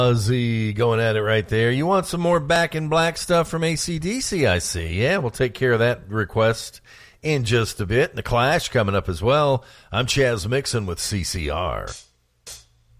Ozzy going at it right there. You want some more Back in Black stuff from AC/DC, I see. Yeah, we'll take care of that request in just a bit. The Clash coming up as well. I'm Chaz Mixon with CCR.